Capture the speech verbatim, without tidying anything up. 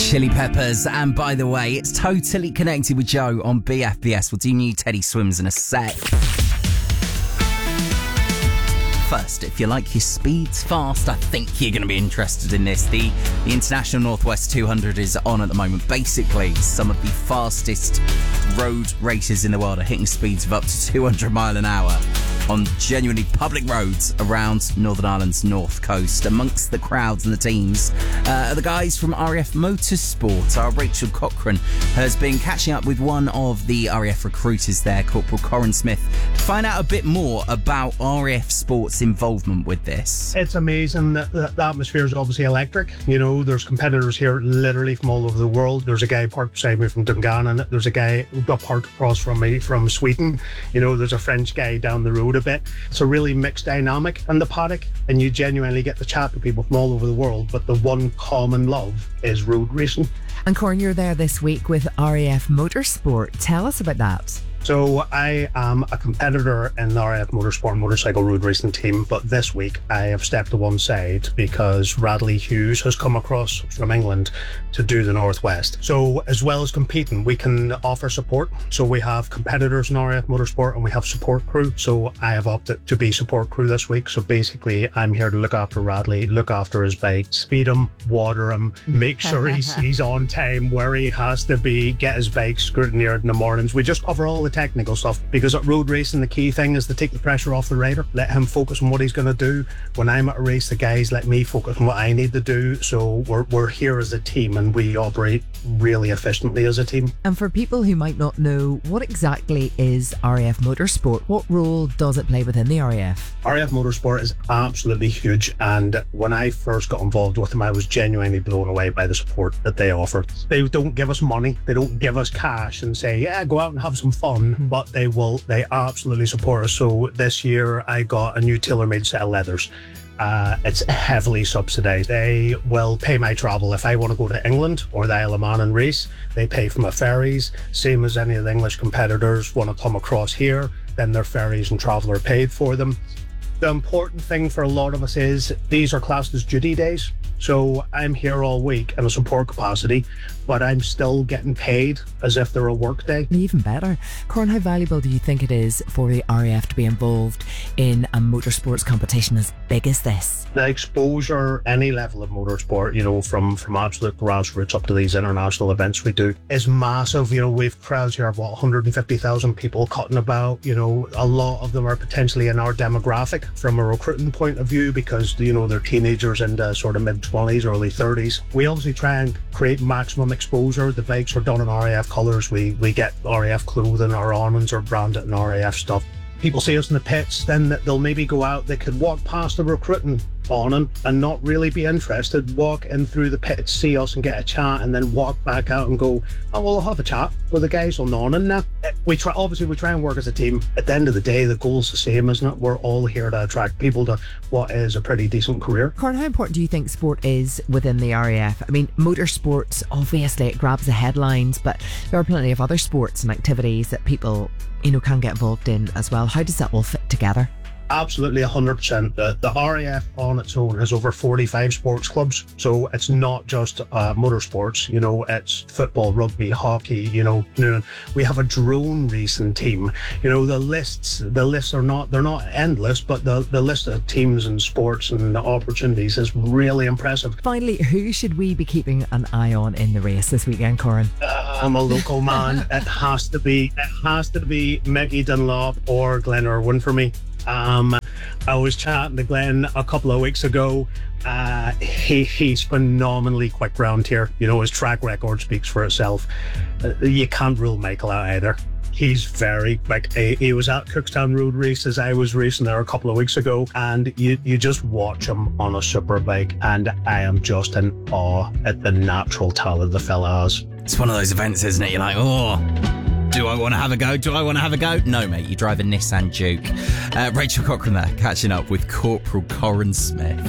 Chili Peppers, and by the way, it's totally connected with Joe on B F B S. We'll do new Teddy Swims in a sec. First, if you like your speeds fast, I think you're going to be interested in this. The, the International Northwest two hundred is on at the moment. Basically, some of the fastest road races in the world are hitting speeds of up to two hundred mile an hour on genuinely public roads around Northern Ireland's north coast. Amongst the crowds and the teams uh, are the guys from R A F Motorsport. Our Rachel Cochran has been catching up with one of the R A F recruiters there, Corporal Corin Smith, to find out a bit more about R A F Sport's involvement with this. It's amazing that the, the atmosphere is obviously electric. You know, there's competitors here literally from all over the world. There's a guy parked beside me from Dungannon. There's a guy parked across from me from Sweden. You know, there's a French guy down the road a bit. It's a really mixed dynamic in the paddock, and you genuinely get to chat to people from all over the world, but the one common love is road racing. And Corin, you're there this week with R A F Motorsport. Tell us about that. So I am a competitor in the R A F Motorsport motorcycle road racing team, but this week I have stepped to one side because Radley Hughes has come across from England to do the Northwest. So as well as competing, we can offer support. So we have competitors in R A F Motorsport and we have support crew. So I have opted to be support crew this week. So basically I'm here to look after Radley, look after his bike, speed him, water him, make sure he's, he's on time where he has to be, get his bike scrutineered in the mornings. We just cover all the technical stuff, because at road racing the key thing is to take the pressure off the rider, let him focus on what he's going to do. When I'm at a race, the guys let me focus on what I need to do. So we're, we're here as a team and we operate really efficiently as a team. And for people who might not know, what exactly is R A F Motorsport? What role does it play within the R A F? R A F Motorsport is absolutely huge, and when I first got involved with them I was genuinely blown away by the support that they offer. They don't give us money, they don't give us cash and say, yeah, go out and have some fun, mm-hmm. but they will, they absolutely support us. So this year I got a new tailor-made set of leathers. Uh, it's heavily subsidised. They will pay my travel. If I want to go to England or the Isle of Man and race, they pay for my ferries, same as any of the English competitors want to come across here, then their ferries and travel are paid for them. The important thing for a lot of us is these are classed as duty days. So I'm here all week in a support capacity, but I'm still getting paid as if they're a work day. Even better. Corin, how valuable do you think it is for the R A F to be involved in a motorsports competition as big as this? The exposure, any level of motorsport, you know, from, from absolute grassroots up to these international events we do, is massive. You know, we've crowds here of what, one hundred fifty thousand people cutting about. You know, a lot of them are potentially in our demographic from a recruiting point of view because, you know, they're teenagers into sort of mid twenties, early thirties. We obviously try and create maximum exposure. The bikes are done in R A F colours. We we get R A F clothing. Our awnings are branded in R A F stuff. People see us in the pits, then they'll maybe go out, they could walk past the recruiting awning and not really be interested, walk in through the pits, see us and get a chat, and then walk back out and go, oh, well, I'll have a chat with the guys on the awning now. We try, obviously, we try and work as a team. At the end of the day, the goal's the same, isn't it? We're all here to attract people to what is a pretty decent career. Corin, how important do you think sport is within the R A F? I mean, motorsports, obviously, it grabs the headlines, but there are plenty of other sports and activities that people, you know, can get involved in as well. How does that all fit together? Absolutely, one hundred percent. The, the R A F on its own has over forty-five sports clubs. So it's not just uh, motorsports, you know, it's football, rugby, hockey, you know. We have a drone racing team. You know, the lists, the lists are not, they're not endless, but the, the list of teams and sports and the opportunities is really impressive. Finally, who should we be keeping an eye on in the race this weekend, Corin? Uh, I'm a local man. It has to be, it has to be Mickey Dunlop or Glenn Irwin for me. Um, I was chatting to Glenn a couple of weeks ago. Uh, he he's phenomenally quick round here. You know, his track record speaks for itself. Uh, you can't rule Michael out either. He's very quick. He, he was at Cookstown Road Races. I was racing there a couple of weeks ago, and you you just watch him on a super bike, and I am just in awe at the natural talent the fella has. It's one of those events, isn't it? You're like, oh, do I want to have a go? Do I want to have a go? No, mate, you drive a Nissan Juke. Uh, Rachel Cochran there, catching up with Corporal Corin Smith.